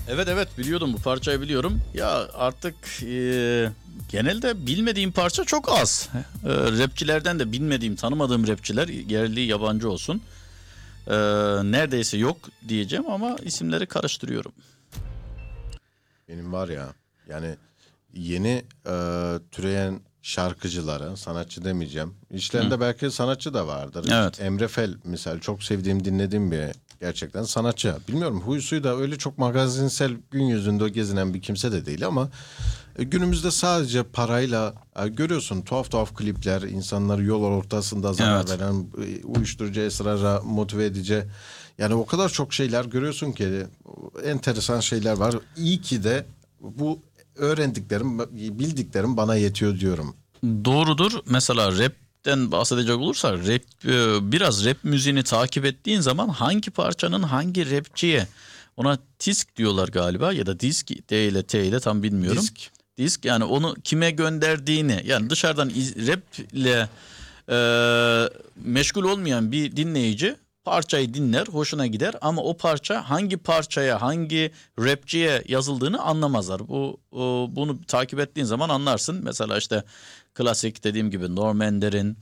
Evet biliyordum, bu parçayı biliyorum. Ya artık genelde bilmediğim parça çok az. Rapçilerden de bilmediğim, tanımadığım rapçiler, yerli yabancı olsun, neredeyse yok diyeceğim ama isimleri karıştırıyorum. Benim var ya, yani yeni türeyen şarkıcılara, sanatçı demeyeceğim. İşlerinde belki sanatçı da vardır. Evet. Emre Fel misal, çok sevdiğim, dinlediğim bir gerçekten sanatçı. Bilmiyorum, huy suyu da öyle çok magazinsel gün yüzünde gezinen bir kimse de değil ama günümüzde sadece parayla görüyorsun tuhaf tuhaf klipler, insanları yol ortasında zarar Evet. veren, uyuşturucu, esrara motive edici. Yani o kadar çok şeyler görüyorsun ki, enteresan şeyler var. İyi ki de bu öğrendiklerim, bildiklerim bana yetiyor diyorum. Doğrudur. Mesela rapten bahsedecek olursak, biraz rap müziğini takip ettiğin zaman hangi parçanın hangi rapçiye, ona disk diyorlar galiba ya da disk, D ile T ile tam bilmiyorum. Disk, yani onu kime gönderdiğini, yani dışarıdan rap ile meşgul olmayan bir dinleyici parçayı dinler, hoşuna gider ama o parça hangi parçaya, hangi rapçiye yazıldığını anlamazlar. Bunu takip ettiğin zaman anlarsın. Mesela işte klasik dediğim gibi Norm Ender'in,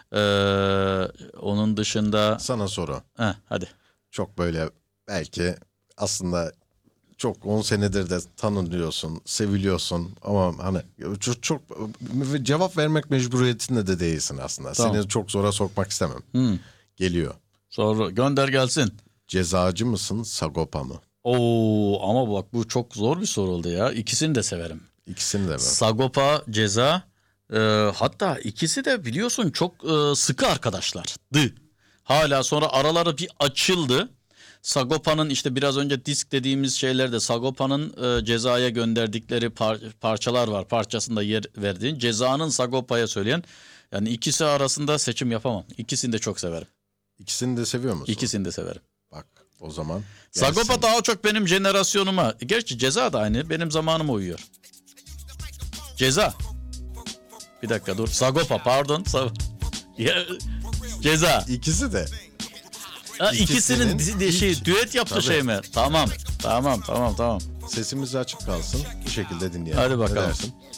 onun dışında... Sana soru. Hadi. Çok böyle belki aslında çok 10 senedir de tanınıyorsun, seviliyorsun ama hani çok cevap vermek mecburiyetinde de değilsin aslında. Tamam. Seni çok zora sokmak istemem. Geliyor. Sonra gönder gelsin. Cezacı mısın, Sagopa mı? Oo, ama bak bu çok zor bir soru oldu ya. İkisini de severim. İkisini de mi? Sagopa, Ceza, hatta ikisi de biliyorsun çok sıkı arkadaşlardı. Hala sonra araları bir açıldı. Sagopa'nın işte biraz önce disk dediğimiz şeylerde Sagopa'nın Ceza'ya gönderdikleri parçalar var. Parçasında yer verdiğin. Ceza'nın Sagopa'ya söyleyen. Yani ikisi arasında seçim yapamam. İkisini de çok severim. İkisini de seviyor musun? İkisini de severim. Bak o zaman gelsin. Sagopa daha çok benim jenerasyonuma. Gerçi Ceza da aynı. Benim zamanıma uyuyor. Ceza. Bir dakika dur. Sagopa pardon. Ceza. İkisi de. İkisinin düet yaptığı Tabii. şey mi? Tamam. Sesimiz açık kalsın. Bu şekilde dinleyelim. Hadi bakalım. Ne dersin?